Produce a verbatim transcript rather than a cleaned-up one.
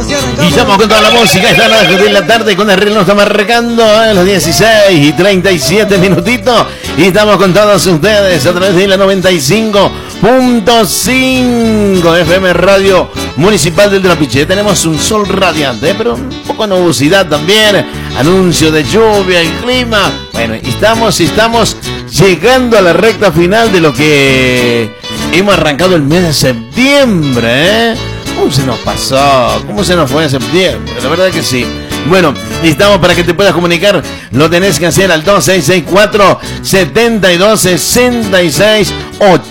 Y estamos con toda la música esta noche de la tarde con el reloj está marcando a las dieciséis y treinta y siete minutitos. Y estamos con todos ustedes a través de la noventa y cinco punto cinco F M Radio Municipal del Trapiche. Tenemos un sol radiante, pero un poco de nubosidad también. Anuncio de lluvia y clima. Bueno, estamos, estamos llegando a la recta final de lo que hemos arrancado el mes de septiembre, ¿eh? ¿Cómo se nos pasó? ¿Cómo se nos fue en septiembre? La verdad que sí. Bueno, estamos para que te puedas comunicar. Lo tenés que hacer al dos seis seis cuatro, siete dos, seis seis, seis ocho.